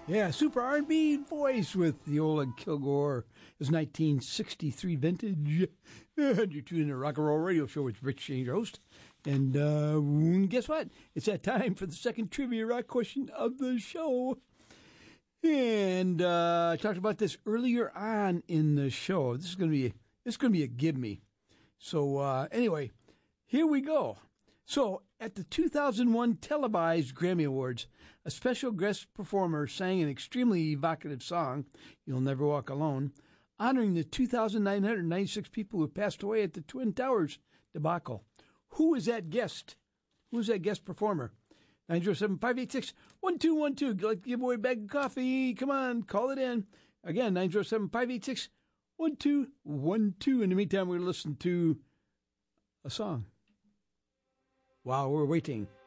Yeah, super R&B voice with the old Kilgore. It's 1963 vintage. And you're tuning in to Rock and Roll Radio Show with Rich James, your host. And guess what? It's that time for the second trivia rock question of the show. And I talked about this earlier on in the show. This is going to be a give me. So anyway, here we go. So, at the 2001 televised Grammy Awards, a special guest performer sang an extremely evocative song, You'll Never Walk Alone, honoring the 2,996 people who passed away at the Twin Towers debacle. Who is that guest? Who is that guest performer? 907-586-1212. Like to give away a bag of coffee. Come on, call it in. Again, 907-586-1212. In the meantime, we're going to listen to a song. While we're waiting.